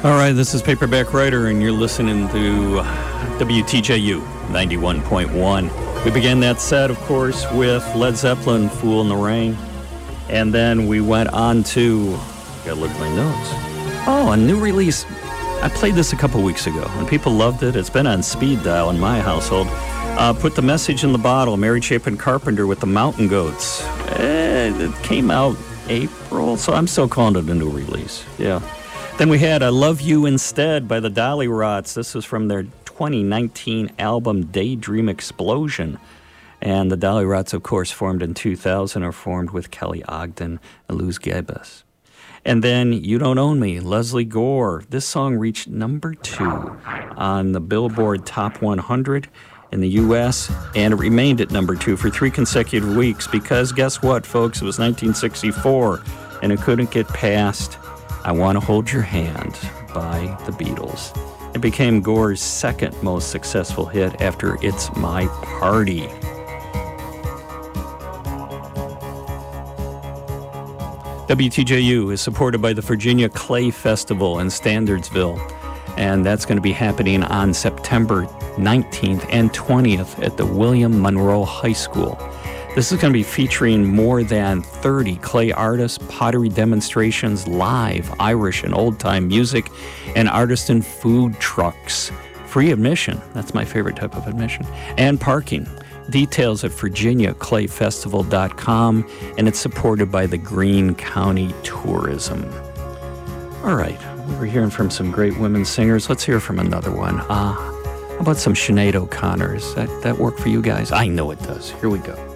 All right, this is Paperback Writer, and you're listening to WTJU 91.1. We began that set, of course, with Led Zeppelin, Fool in the Rain. And then we went on to, gotta look at my notes. Oh, a new release. I played this a couple weeks ago, and people loved it. It's been on speed dial in my household. Put the Message in the Bottle, Mary Chapin Carpenter with the Mountain Goats. It came out April, so I'm still calling it a new release. Yeah. Then we had I Love You Instead by the Dolly Rots. This was from their 2019 album Daydream Explosion. And the Dolly Rots, of course, formed in 2000, are formed with Kelly Ogden and Luz Gebes. And then You Don't Own Me, Leslie Gore. This song reached number 2 on the Billboard Top 100 in the U.S., and it remained at number 2 for 3 consecutive weeks because guess what, folks? It was 1964, and it couldn't get past I Want to Hold Your Hand by the Beatles. It became Gore's second most successful hit after It's My Party. WTJU is supported by the Virginia Clay Festival in Standardsville, and that's going to be happening on September 19th and 20th at the William Monroe High School. This is going to be featuring more than 30 clay artists, pottery demonstrations, live Irish and old-time music, and artisan food trucks. Free admission, that's my favorite type of admission, and parking. Details at virginiaclayfestival.com, and it's supported by the Greene County Tourism. All right, we were hearing from some great women singers. Let's hear from another one. How about some Sinead O'Connor? Does that work for you guys? I know it does. Here we go.